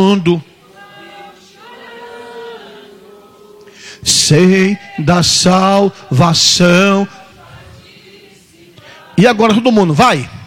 mundo. Sei da salvação. E agora todo mundo, vai.